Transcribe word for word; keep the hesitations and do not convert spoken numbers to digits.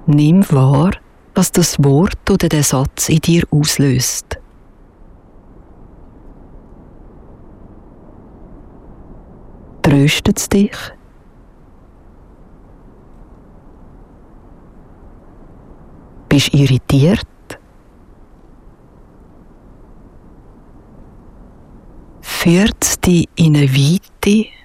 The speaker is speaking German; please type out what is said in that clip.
Nimm wahr, was das Wort oder der Satz in dir auslöst. Tröstet es dich? Bist du irritiert? Führt es dich in eine Weite,